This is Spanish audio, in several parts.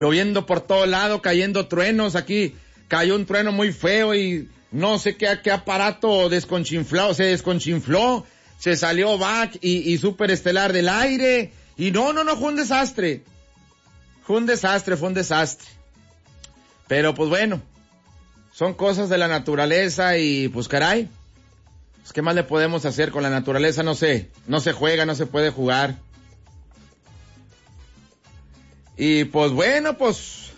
lloviendo por todo lado, cayendo truenos. Aquí cayó un trueno muy feo y no sé qué aparato se desconchinfló, se salió back y Superestelar del aire. Y no, fue un desastre. Fue un desastre. Pero pues bueno, son cosas de la naturaleza y pues caray, pues ¿qué más le podemos hacer con la naturaleza? No se juega, no se puede jugar. Y pues bueno, pues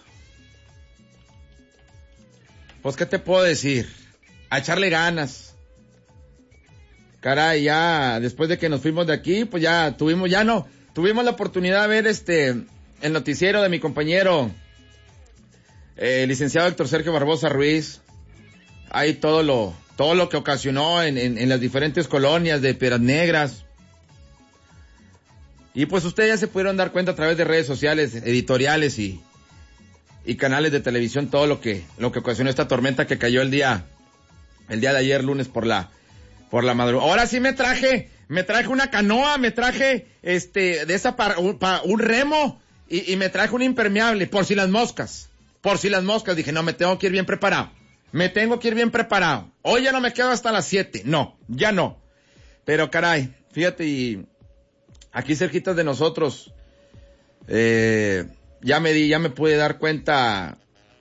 ¿qué te puedo decir? A echarle ganas. Caray, ya después de que nos fuimos de aquí, pues tuvimos la oportunidad de ver el noticiero de mi compañero, licenciado Héctor Sergio Barbosa Ruiz. Ahí todo lo que ocasionó en las diferentes colonias de Piedras Negras. Y pues ustedes ya se pudieron dar cuenta a través de redes sociales, editoriales y canales de televisión, todo lo que ocasionó esta tormenta que cayó el día de ayer, lunes por la madrugada. Ahora sí me traje una canoa, me traje de esa para un remo y me traje un impermeable por si las moscas. Dije, no, me tengo que ir bien preparado. Hoy ya no me quedo hasta las 7. No, ya no. Pero caray, fíjate, y aquí cerquitas de nosotros, ya me pude dar cuenta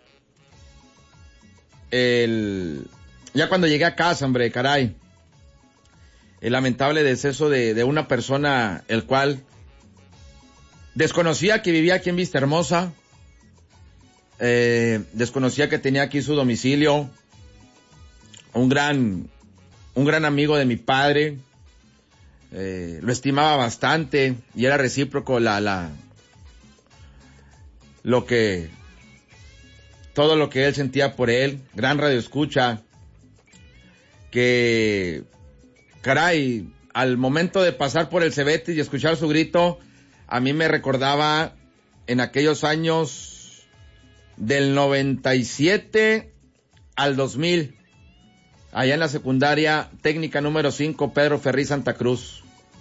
ya cuando llegué a casa, hombre, caray, el lamentable deceso de una persona, el cual desconocía que vivía aquí en Vista Hermosa, desconocía que tenía aquí su domicilio, un gran amigo de mi padre. Lo estimaba bastante y era recíproco todo lo que él sentía por él. Gran radioescucha que, caray, al momento de pasar por el Cebetis y escuchar su grito, a mí me recordaba en aquellos años del 97 al 2000, allá en la secundaria técnica número 5, Pedro Ferri, Santa Cruz.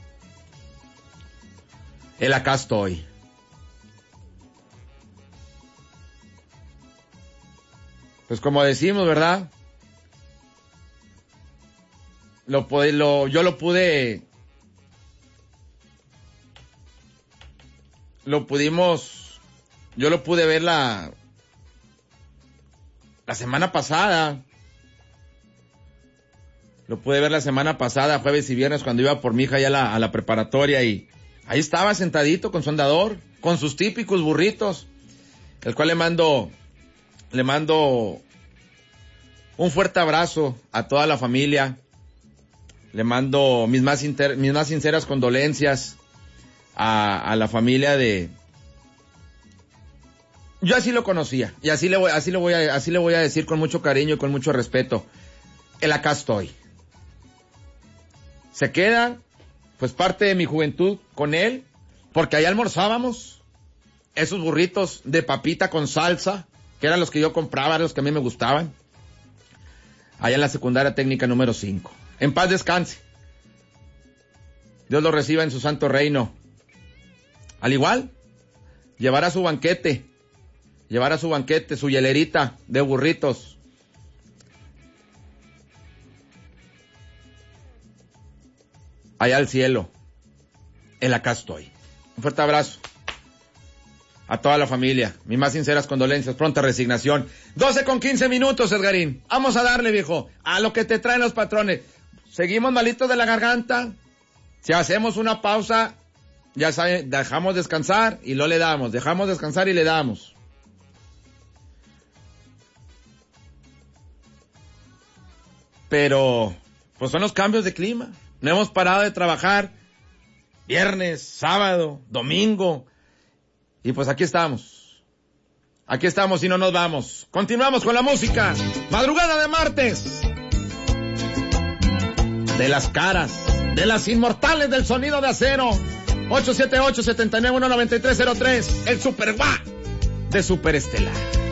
El acá estoy. Pues como decimos, ¿verdad? Yo lo pude ver la semana pasada. Lo pude ver la semana pasada, jueves y viernes, cuando iba por mi hija ya a la preparatoria, y ahí estaba sentadito con su andador, con sus típicos burritos, el cual le mando un fuerte abrazo a toda la familia. Le mando mis más sinceras condolencias a la familia de... Yo así lo conocía, y así le voy a decir con mucho cariño y con mucho respeto. El acá estoy. Se queda, pues, parte de mi juventud con él, porque ahí almorzábamos esos burritos de papita con salsa, que eran los que yo compraba, eran los que a mí me gustaban, allá en la secundaria técnica número 5. En paz descanse. Dios lo reciba en su santo reino. Al igual, llevará su banquete, su hielerita de burritos. Allá al cielo. El acá estoy. Un fuerte abrazo a toda la familia. Mis más sinceras condolencias, pronta resignación. 12:15, Edgarín. Vamos a darle, viejo, a lo que te traen los patrones. Seguimos malitos de la garganta. Si hacemos una pausa, ya saben, dejamos descansar y lo le damos. Dejamos descansar y le damos. Pero, pues son los cambios de clima. No hemos parado de trabajar viernes, sábado, domingo. Y pues aquí estamos y no nos vamos. Continuamos con la música. Madrugada de martes. De las caras, de las inmortales del sonido de acero. 878-791-9303. El Super Guá de Superestelar.